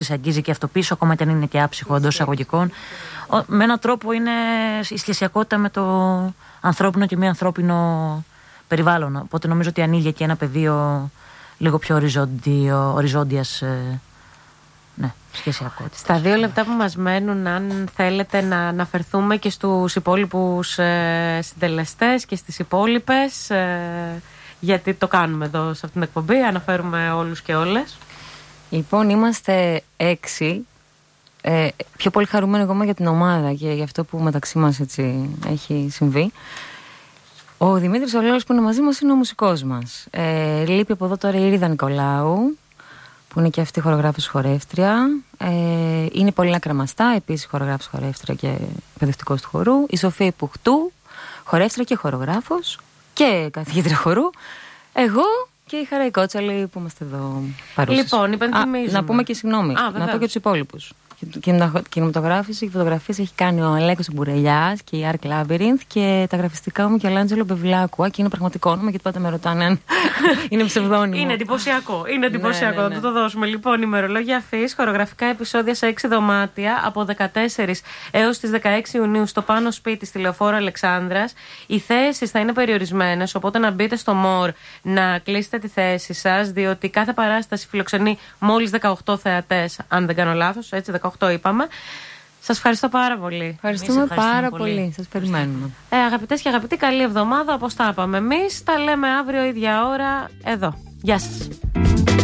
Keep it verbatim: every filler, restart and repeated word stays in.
σε αγγίζει και αυτό πίσω, ακόμα και αν είναι και άψυχο εντός εισαγωγικών. Με έναν τρόπο είναι η σχεσιακότητα με το ανθρώπινο και μη ανθρώπινο περιβάλλον. Οπότε νομίζω ότι ανοίγει και ένα πεδίο λίγο πιο οριζόντιο, οριζόντιας ε, ναι, σχεσιακότητας. Στα δύο λεπτά που μας μένουν, αν θέλετε να αναφερθούμε και στους υπόλοιπους ε, συντελεστές και στις υπόλοιπες, ε, γιατί το κάνουμε εδώ σε αυτήν την εκπομπή, αναφέρουμε όλους και όλες. Λοιπόν, είμαστε έξι. Ε, πιο πολύ χαρούμενοι ακόμα για την ομάδα και για αυτό που μεταξύ μας έτσι έχει συμβεί. Ο Δημήτρης ο Λόλος που είναι μαζί μας είναι ο μουσικός μας. Ε, λείπει από εδώ τώρα η Ρίδα Νικολάου, που είναι και αυτή χορογράφος χορεύτρια. Ε, είναι η Πολίνα Κραμαστά, επίσης χορογράφος χορεύτρια και παιδευτικός του χορού. Η Σοφία Ιπουχτού, χορεύτρια και χορογράφος και καθηγήτρια χορού. Εγώ και η Χαρά Κότσαλη που είμαστε εδώ παρούσες. Λοιπόν, υπενθυμίζουμε. Να πούμε και συγγνώμη, Α, να πω και τους υπόλοιπους. Κινηματογράφηση και φωτογραφίες έχει κάνει ο Αλέκος Μπουρελιάς και η Arc Labyrinth, και τα γραφιστικά μου και ο Λάντζελο Μπευλάκου. Και είναι πραγματικό όνομα, γιατί πάντα με ρωτάνε αν είναι ψευδόνυμο. Είναι εντυπωσιακό. Είναι εντυπωσιακό. Ναι, ναι, ναι. Θα το δώσουμε. Λοιπόν, ημερολόγια αφής, χορογραφικά επεισόδια σε έξι δωμάτια από δεκατέσσερις έως τις δεκαέξι Ιουνίου στο Πάνω Σπίτι στη Λεωφόρο Αλεξάνδρας. Οι θέσεις θα είναι περιορισμένες, οπότε να μπείτε στο More να κλείσετε τη θέση σας, διότι κάθε παράσταση φιλοξενεί μόλις δεκαοκτώ θεατές, αν δεν κάνω λάθος, έτσι, δεκαοκτώ είπαμε. Σας ευχαριστώ πάρα πολύ. Ευχαριστούμε πάρα πολύ. πολύ. Σας περιμένουμε. Ε, αγαπητές και αγαπητοί, καλή εβδομάδα. Όπως τα είπαμε εμείς, τα λέμε αύριο ίδια ώρα εδώ. Γεια σας.